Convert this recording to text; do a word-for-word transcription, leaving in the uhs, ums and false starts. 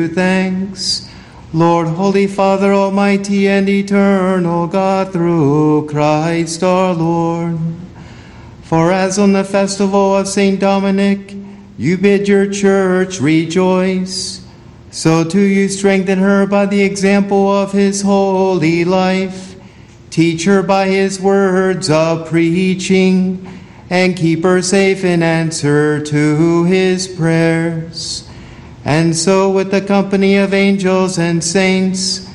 Thanks, Lord, Holy Father, Almighty and Eternal God, through Christ our Lord. For as on the festival of Saint Dominic you bid your church rejoice, so too you strengthen her by the example of his holy life. Teach her by his words of preaching, and keep her safe in answer to his prayers. And so with the company of angels and saints,